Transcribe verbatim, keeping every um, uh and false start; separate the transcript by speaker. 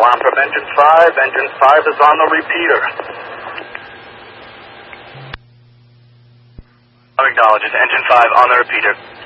Speaker 1: alarm from engine five. Engine five is on the repeater.
Speaker 2: Acknowledges engine five on the repeater.